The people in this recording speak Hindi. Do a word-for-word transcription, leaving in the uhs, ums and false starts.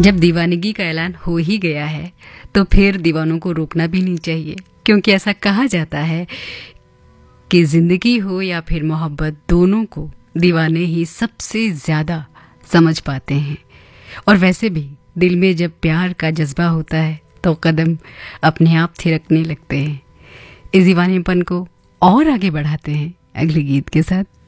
जब दीवानगी का ऐलान हो ही गया है तो फिर दीवानों को रोकना भी नहीं चाहिए, क्योंकि ऐसा कहा जाता है कि जिंदगी हो या फिर मोहब्बत, दोनों को दीवाने ही सबसे ज़्यादा समझ पाते हैं। और वैसे भी दिल में जब प्यार का जज्बा होता है तो कदम अपने आप थिरकने लगते हैं। इस दीवानेपन को और आगे बढ़ाते हैं अगले गीत के साथ।